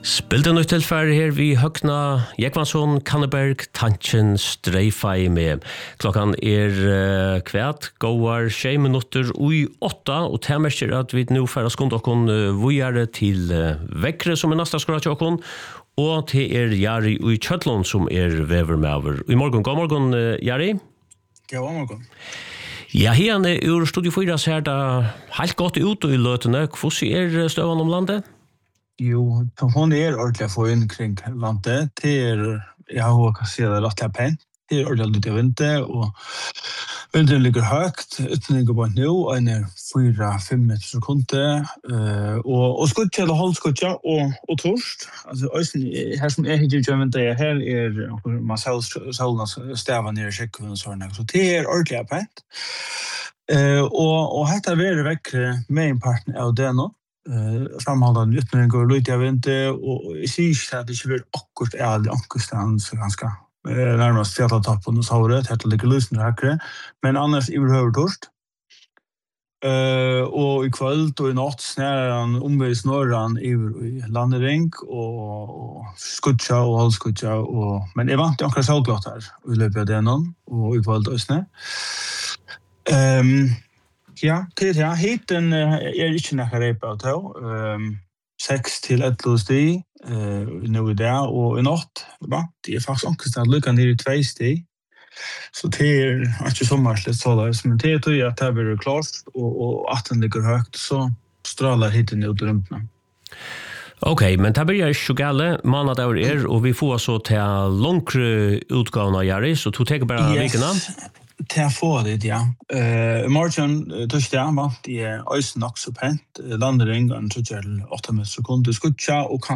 Spilte nytt tilfære her vi Høgna Jekvansson, Kanneberg, Tantjen, Streifai med. Klokkan kvært, gåar 6 minutter ui 8, og temerker at vi nå færre skund okkon vujare til Vekre som nasta skrat til okkon, og til Jari ui Kjøtlund som vevermaver. I morgen, god morgen Jari. God morgen. Ja, her ur Studio 4 ser det helt godt ut i løtene. Hvordan støvan om landet? Jo, hon ordentlig få inn kring landet. Jeg har kan si det rettelig pent. Det ordentlig ut i vinter, og vinteren ligger høyt. Uten ligger på nå, og 4-5 meter sekunder. Og skutja, eller holdskutja, og torst. Altså, her som hittir i vinter, her man solen stæva nere i sjekken og sånn. Så det ordentlig pent. Og hette er Vekre med en partner av det nå. Framhållande utmärning går lite av vinter och I sig att det inte blir akkurat ankustan så ganska närmast fjälltoppen och så det heter lite lösning högre men annars I behöver torst och I kväll och I natt snäran omvägs norran I landering och skutcha och halskutcha och men det var inte akkurat så klart här I löpet det någon och I kväll då snä Ja, hiten ikke nekka reipa av 6 til 11 sti nå I det, og I natt, det faktisk ankerstad lukka nere I 2 sti, så det ikke sommarslitt såleis, men det tror jeg at det blir klart, og at den ligger høyt, så stralar hiten ut rumpene. Okej, men det blir ikke gale, manat over og vi får så til långre utgavene av Jari, så du tenker bare vikene? Til å få det, ja. Morgen, torsdag, det øysen nok så pent. Landering, 8 meter sekunder, skutja, og